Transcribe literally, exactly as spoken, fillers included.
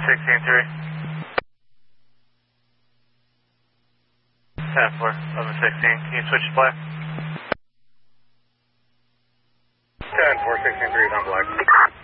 sixteen three. ten four, eleven sixteen. Can you switch to black? ten four, sixteen three is on black.